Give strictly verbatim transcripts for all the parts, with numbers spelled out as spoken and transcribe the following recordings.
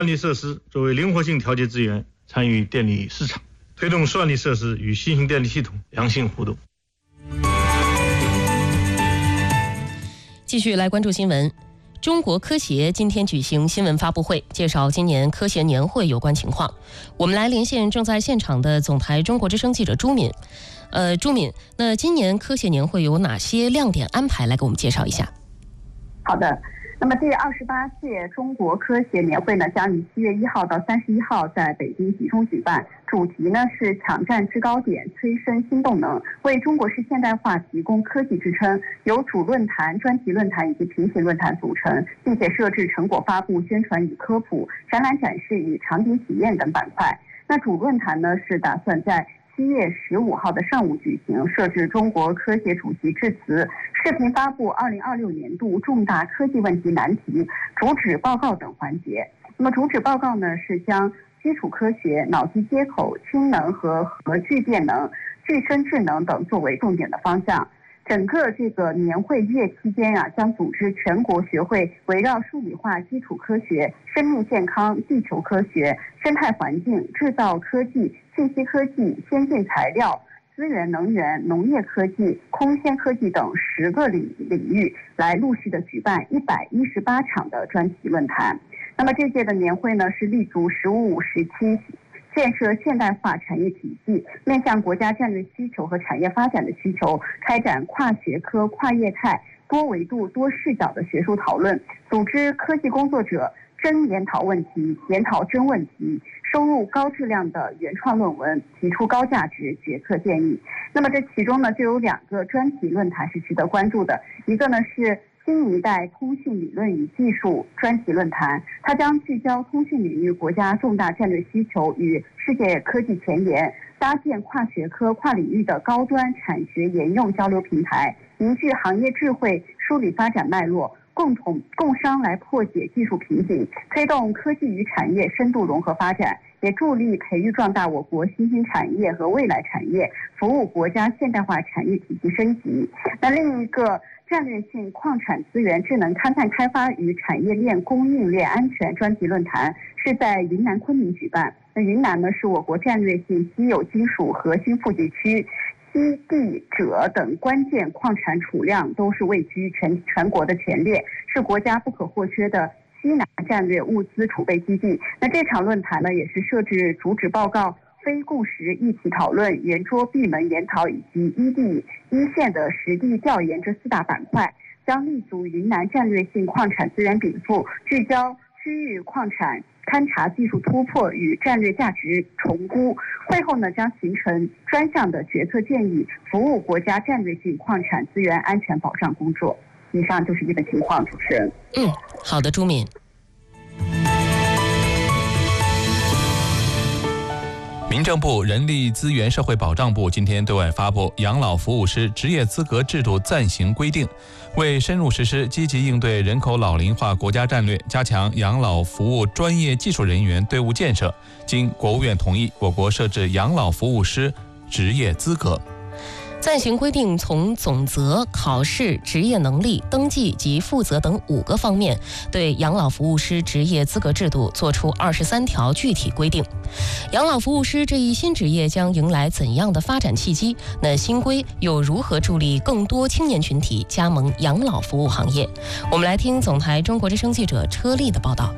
算力设施作为灵活性调节资源参与电力市场，推动算力设施与新型电力系统良性互动。 继续来关注新闻。中国科协今天举行新闻发布会，介绍今年科协年会有关情况。我们来连线正在现场的总台中国之声记者朱敏。呃，朱敏，那今年科协年会有哪些亮点安排？来给我们介绍一下。 好的。那么第二十八届中国科协年会呢，将于七月一号到三十一号在北京集中举办，主题呢是抢占制高点，催生新动能，为中国式现代化提供科技支撑。由主论坛、专题论坛以及平行论坛组成，并且设置成果发布、宣传与科普、展览展示与场景体验等板块。那主论坛呢是打算在七月十五号的上午举行，设置中国科协主席致辞、视频发布二零二六年度重大科技问题难题、主旨报告等环节。那么主旨报告呢是将基础科学、脑机接口、氢能和核聚变能、具身智能等作为重点的方向。整个这个年会月期间啊，将组织全国学会围绕数理化、基础科学、生命健康、地球科学、生态环境、制造科技、信息科技、先进材料、资源能源、农业科技、空间科技等十个领领域，来陆续的举办一百一十八场的专题论坛。那么这届的年会呢，是立足“十五五”时期，建设现代化产业体系，面向国家战略需求和产业发展的需求，开展跨学科、跨业态、多维度、多视角的学术讨论，组织科技工作者真研讨问题、研讨真问题，收录高质量的原创论文，提出高价值决策建议。那么这其中呢，就有两个专题论坛是值得关注的，一个呢是新一代通讯理论与技术专题论坛，它将聚焦通讯领域国家重大战略需求与世界科技前沿，搭建跨学科、跨领域的高端产学研用交流平台，凝聚行业智慧，梳理发展脉络，共同共商来破解技术瓶颈，推动科技与产业深度融合发展，也助力培育壮大我国新兴产业和未来产业，服务国家现代化产业体系升级。那另一个战略性矿产资源智能勘探开发与产业链供应链安全专题论坛是在云南昆明举办。那云南呢是我国战略性稀有金属核心富集区，锡、地、锗等关键矿产储量都是位居全全国的前列，是国家不可或缺的西南战略物资储备基地。那这场论坛呢，也是设置主旨报告、非共识议题讨论、圆桌闭门研讨以及一地一线的实地调研这四大板块，将立足云南战略性矿产资源禀赋，聚焦区域矿产勘察技术突破与战略价值重估。会后呢，将形成专项的决策建议，服务国家战略性矿产资源安全保障工作。以上就是这个情况，主持人。 嗯，好的，朱敏。 民政部人力资源社会保障部今天对外发布《养老服务师职业资格制度暂行规定》，为深入实施积极应对人口老龄化国家战略，加强养老服务专业技术人员队伍建设，经国务院同意，我国设置养老服务师职业资格。 暂行规定从总则、考试、职业能力、登记及负责等五个方面，对养老服务师职业资格制度作出二十三条具体规定。养老服务师这一新职业将迎来怎样的发展契机？那新规又如何助力更多青年群体加盟养老服务行业？我们来听总台中国之声记者车丽的报道。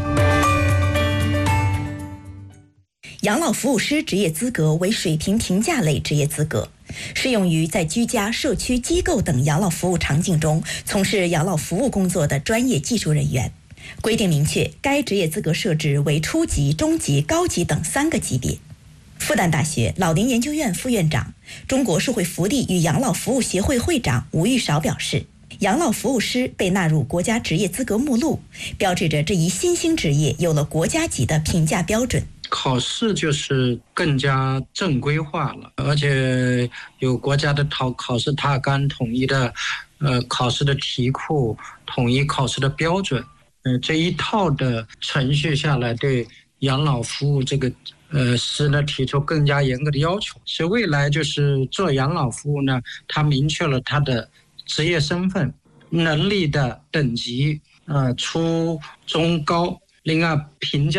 养老服务师职业资格为水平评价类职业资格，适用于在居家、社区、机构等养老服务场景中从事养老服务工作的专业技术人员。规定明确，该职业资格设置为初级、中级、高级等三个级别。复旦大学老龄研究院副院长、中国社会福利与养老服务协会会长吴玉韶表示，养老服务师被纳入国家职业资格目录，标志着这一新兴职业有了国家级的评价标准。 考试就是更加正规化了，而且有国家的考考试踏纲，统一的呃考试的题库，统一考试的标准，呃这一套的程序下来，对养老服务这个呃师呢提出更加严格的要求。所以未来就是做养老服务呢，它明确了它的职业身份、能力的等级，呃初中高。 另外评价